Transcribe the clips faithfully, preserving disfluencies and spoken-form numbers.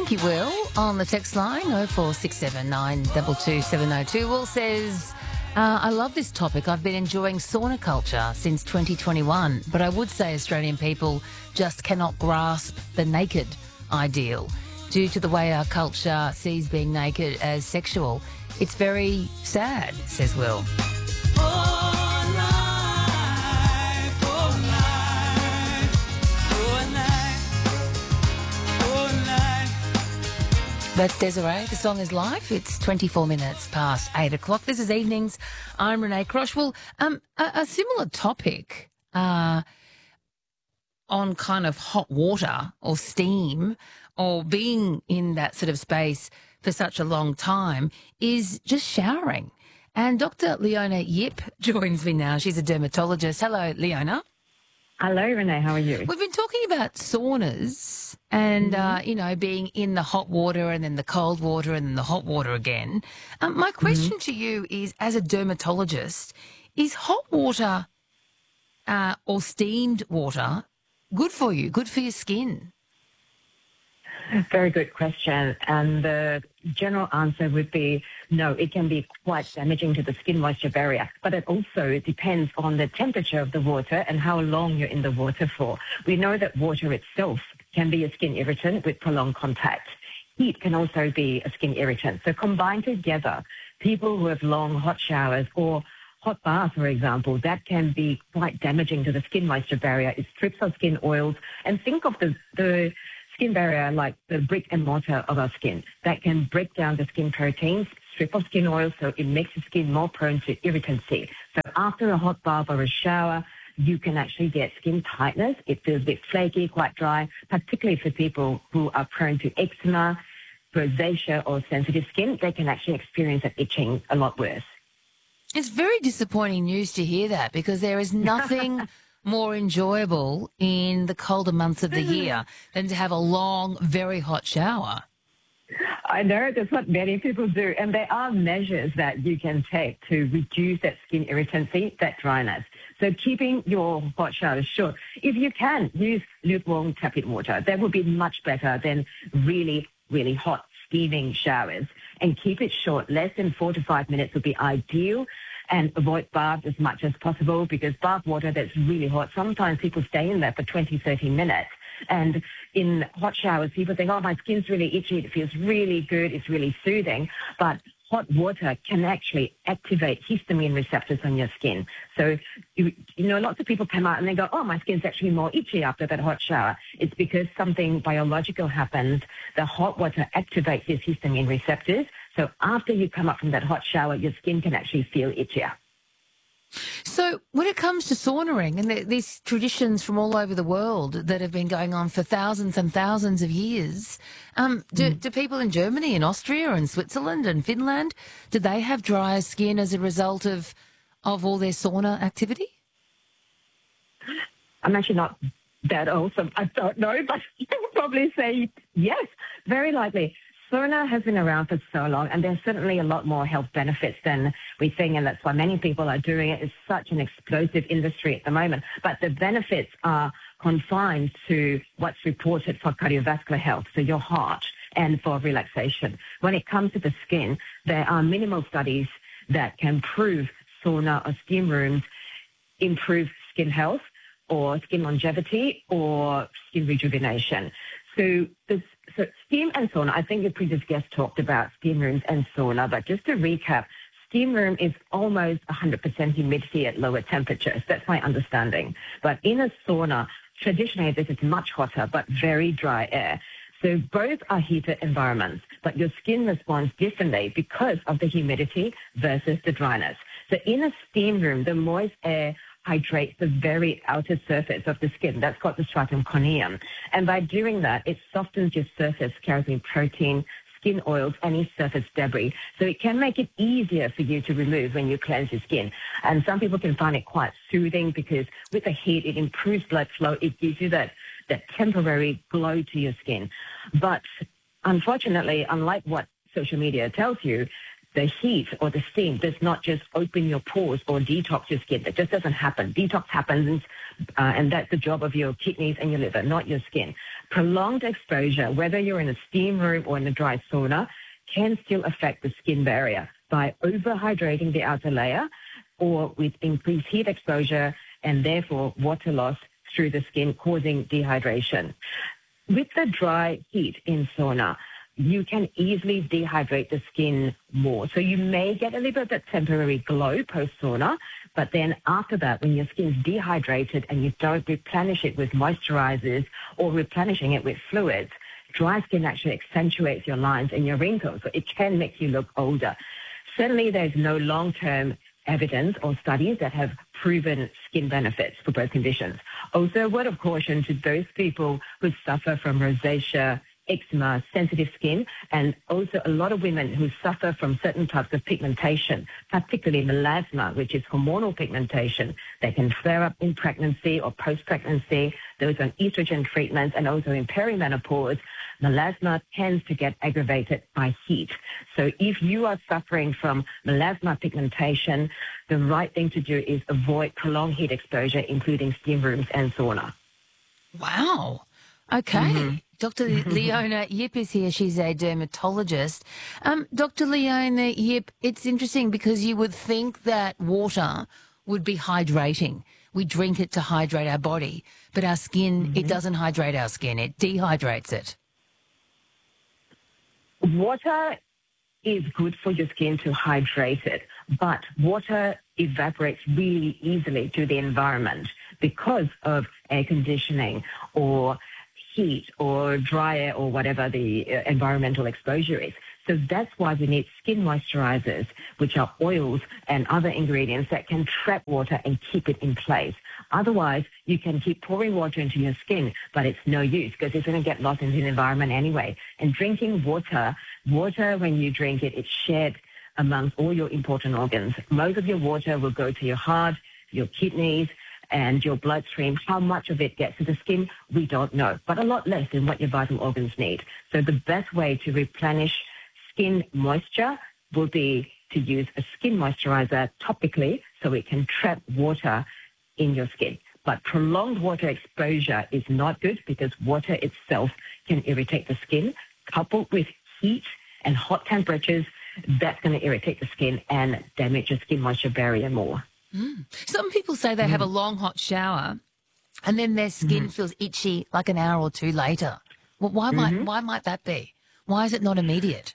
Thank you, Will. On the text line, oh four six seven nine two two seven oh two. Will says, uh, I love this topic. I've been enjoying sauna culture since twenty twenty-one, but I would say Australian people just cannot grasp the naked ideal due to the way our culture sees being naked as sexual. It's very sad, says Will. That's Desiree. The song is Life. It's twenty-four minutes past eight o'clock. This is Evenings. I'm Renee Crosh. Well, um, a, a similar topic uh, on kind of hot water or steam or being in that sort of space for such a long time is just showering. And Doctor Leona Yip joins me now. She's a dermatologist. Hello, Leona. Hello, Renee. How are you? We've been talking about saunas and, mm-hmm. uh, you know, being in the hot water and then the cold water and then the hot water again. Um, my question mm-hmm. to you is, as a dermatologist, is hot water uh, or steamed water good for you, good for your skin? Very good question. And the general answer would be no, it can be quite damaging to the skin moisture barrier. But it also depends on the temperature of the water and how long you're in the water for. We know that water itself can be a skin irritant with prolonged contact. Heat can also be a skin irritant. So combined together, people who have long hot showers or hot baths, for example, that can be quite damaging to the skin moisture barrier. It strips our skin oils. And think of the the skin barrier like the brick and mortar of our skin. That can break down the skin proteins, strip off skin oil, so it makes the skin more prone to irritancy. So after a hot bath or a shower, you can actually get skin tightness. It feels a bit flaky, quite dry, particularly for people who are prone to eczema, rosacea or sensitive skin. They can actually experience that itching a lot worse. It's very disappointing news to hear that, because there is nothing more enjoyable in the colder months of the year than to have a long, very hot shower. I know that's what many people do, and there are measures that you can take to reduce that skin irritancy, that dryness. So keeping your hot showers short. If you can, use lukewarm tepid water. That would be much better than really, really hot steaming showers. And keep it short. Less than four to five minutes would be ideal. And avoid baths as much as possible, because bath water that's really hot, sometimes people stay in there for twenty, thirty minutes. And in hot showers, people think, oh, my skin's really itchy, it feels really good, it's really soothing. But hot water can actually activate histamine receptors on your skin. So, you, you know, lots of people come out and they go, oh, my skin's actually more itchy after that hot shower. It's because something biological happens. The hot water activates these histamine receptors. So after you come up from that hot shower, your skin can actually feel itchier. So when it comes to saunaing and the, these traditions from all over the world that have been going on for thousands and thousands of years, um, do, mm. do people in Germany and Austria and Switzerland and Finland, do they have drier skin as a result of, of all their sauna activity? I'm actually not that old, so I don't know, but you would probably say yes, very likely. Sauna has been around for so long, and there's certainly a lot more health benefits than we think, and that's why many people are doing it. It's such an explosive industry at the moment. But the benefits are confined to what's reported for cardiovascular health, so your heart, and for relaxation. When it comes to the skin, there are minimal studies that can prove sauna or steam rooms improve skin health or skin longevity or skin rejuvenation. So this So steam and sauna, I think your previous guest talked about steam rooms and sauna, but just to recap, steam room is almost one hundred percent humidity at lower temperatures. That's my understanding. But in a sauna, traditionally this is much hotter, but very dry air. So both are heated environments, but your skin responds differently because of the humidity versus the dryness. So in a steam room, the moist air hydrates the very outer surface of the skin. That's called the stratum corneum. And by doing that, it softens your surface, keratin protein, skin oils, any surface debris. So it can make it easier for you to remove when you cleanse your skin. And some people can find it quite soothing because with the heat, it improves blood flow. It gives you that, that temporary glow to your skin. But unfortunately, unlike what social media tells you, the heat or the steam does not just open your pores or detox your skin. That just doesn't happen. Detox happens, uh, and that's the job of your kidneys and your liver, not your skin. Prolonged exposure, whether you're in a steam room or in a dry sauna, can still affect the skin barrier by overhydrating the outer layer or with increased heat exposure and therefore water loss through the skin, causing dehydration. With the dry heat in sauna, you can easily dehydrate the skin more. So you may get a little bit of that temporary glow post-sauna, but then after that, when your skin's dehydrated and you don't replenish it with moisturizers or replenishing it with fluids, dry skin actually accentuates your lines and your wrinkles. So it can make you look older. Certainly, there's no long-term evidence or studies that have proven skin benefits for both conditions. Also, a word of caution to those people who suffer from rosacea, eczema, sensitive skin, and also a lot of women who suffer from certain types of pigmentation, particularly melasma, which is hormonal pigmentation. They can flare up in pregnancy or post-pregnancy, those on estrogen treatments, and also in perimenopause. Melasma tends to get aggravated by heat. So if you are suffering from melasma pigmentation, the right thing to do is avoid prolonged heat exposure, including steam rooms and sauna. Wow. Okay. Mm-hmm. Doctor Leona Yip is here. She's a dermatologist. Um, Doctor Leona Yip, it's interesting because you would think that water would be hydrating. We drink it to hydrate our body, but our skin, mm-hmm. it doesn't hydrate our skin. It dehydrates it. Water is good for your skin to hydrate it, but water evaporates really easily to the environment because of air conditioning or heat or dry air or whatever the uh, environmental exposure is. So that's why we need skin moisturizers, which are oils and other ingredients that can trap water and keep it in place. Otherwise, you can keep pouring water into your skin, but it's no use because it's going to get lost into the environment anyway. And drinking water, water, when you drink it, it's shared amongst all your important organs. Most of your water will go to your heart, your kidneys, and your bloodstream. How much of it gets to the skin, we don't know, but a lot less than what your vital organs need. So the best way to replenish skin moisture will be to use a skin moisturizer topically so it can trap water in your skin. But prolonged water exposure is not good because water itself can irritate the skin. Coupled with heat and hot temperatures, that's going to irritate the skin and damage your skin moisture barrier more. Mm. Some people say they mm. have a long hot shower and then their skin mm. feels itchy like an hour or two later. Well, why mm-hmm. might why might that be? Why is it not immediate?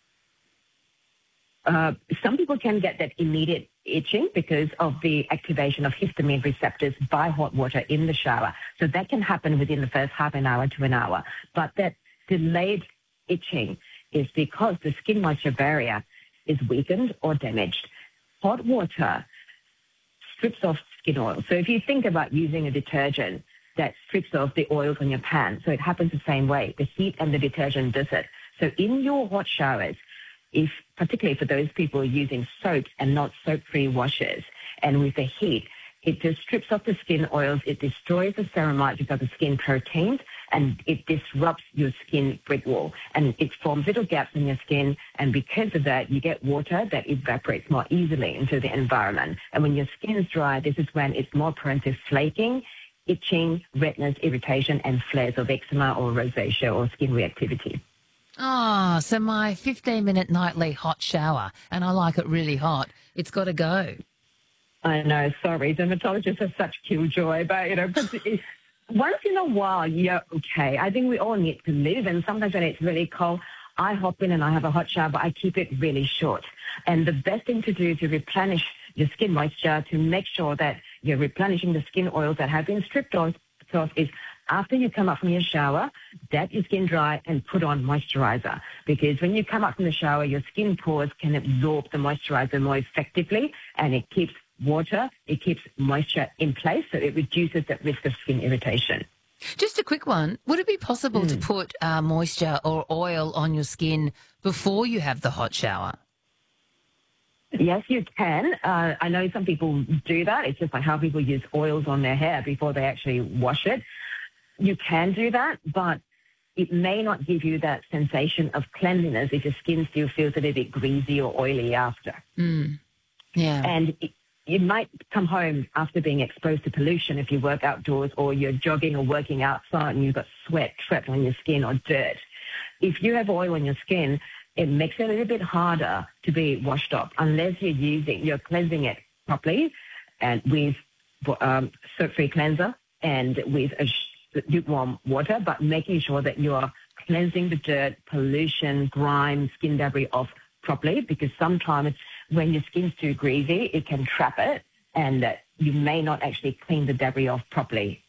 Uh, some people can get that immediate itching because of the activation of histamine receptors by hot water in the shower. So that can happen within the first half an hour to an hour. But that delayed itching is because the skin moisture barrier is weakened or damaged. Hot water strips off skin oil. So if you think about using a detergent that strips off the oils on your pan, so it happens the same way. The heat and the detergent does it. So in your hot showers, if particularly for those people using soaps and not soap-free washes, and with the heat, it just strips off the skin oils, it destroys the ceramides, which are the skin proteins, and it disrupts your skin brick wall. And it forms little gaps in your skin, and because of that, you get water that evaporates more easily into the environment. And when your skin is dry, this is when it's more prone to flaking, itching, redness, irritation, and flares of eczema or rosacea or skin reactivity. Ah, oh, so my fifteen-minute nightly hot shower, and I like it really hot, it's got to go. I know, sorry, dermatologists are such killjoy, but, you know, once in a while, you're okay. I think we all need to live, and sometimes when it's really cold, I hop in and I have a hot shower, but I keep it really short. And the best thing to do to replenish your skin moisture, to make sure that you're replenishing the skin oils that have been stripped off, is after you come up from your shower, dab your skin dry and put on moisturizer. Because when you come up from the shower, your skin pores can absorb the moisturizer more effectively, and it keeps water, it keeps moisture in place, so it reduces that risk of skin irritation. Just a quick one. Would it be possible mm. to put uh, moisture or oil on your skin before you have the hot shower? Yes, you can. Uh, I know some people do that. It's just like how people use oils on their hair before they actually wash it. You can do that, but it may not give you that sensation of cleanliness if your skin still feels a little bit greasy or oily after. Mm. Yeah. And you might come home after being exposed to pollution if you work outdoors or you're jogging or working outside and you've got sweat trapped on your skin or dirt. If you have oil on your skin, it makes it a little bit harder to be washed off unless you're using, you're cleansing it properly and with um, soap-free cleanser and with a lukewarm water, but making sure that you're cleansing the dirt, pollution, grime, skin debris off properly, because sometimes when your skin's too greasy, it can trap it and uh, you may not actually clean the debris off properly.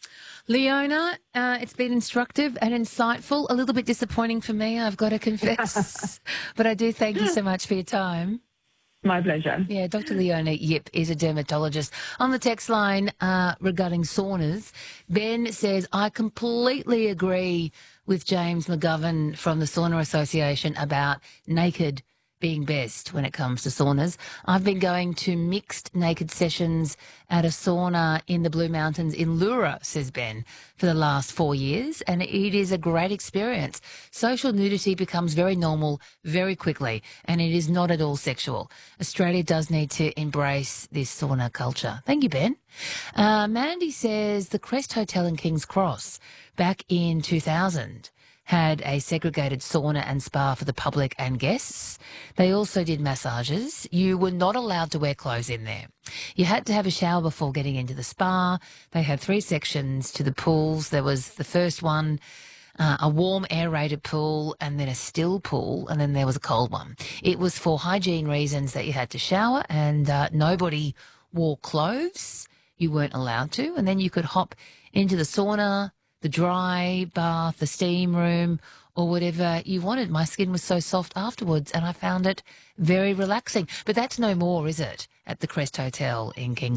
Leona, uh, it's been instructive and insightful, a little bit disappointing for me, I've got to confess, but I do thank you so much for your time. My pleasure. Yeah, Doctor Leona Yip is a dermatologist. On the text line uh, regarding saunas, Ben says, I completely agree with James McGovern from the Sauna Association about naked being best when it comes to saunas. I've been going to mixed naked sessions at a sauna in the Blue Mountains in Lura, says Ben, for the last four years, and it is a great experience. Social nudity becomes very normal very quickly, and it is not at all sexual. Australia does need to embrace this sauna culture. Thank you, Ben. Uh, Mandy says the Crest Hotel in King's Cross back in two thousand had a segregated sauna and spa for the public and guests. They also did massages. You were not allowed to wear clothes in there. You had to have a shower before getting into the spa. They had three sections to the pools. There was the first one, uh, a warm aerated pool, and then a still pool, and then there was a cold one. It was for hygiene reasons that you had to shower, and uh, nobody wore clothes. You weren't allowed to. And then you could hop into the sauna, the dry bath, the steam room, or whatever you wanted. My skin was so soft afterwards, and I found it very relaxing. But that's no more, is it, at the Crest Hotel in King?